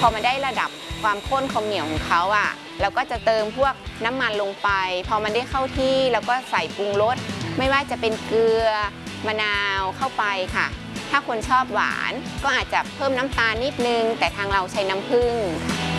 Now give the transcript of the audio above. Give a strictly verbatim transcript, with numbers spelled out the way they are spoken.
อมาได้ระดับความข้นความเหนียวของเขาอ่ะเราก็จะเติมพวกน้ำมันลงไปพอมันได้เข้าที่แล้วก็ใส่ปรุงรสไม่ว่าจะเป็นเกลือมะนาวเข้าไปค่ะถ้าคนชอบหวานก็อาจจะเพิ่มน้ำตาลนิดนึงแต่ทางเราใช้น้ำผึ้ง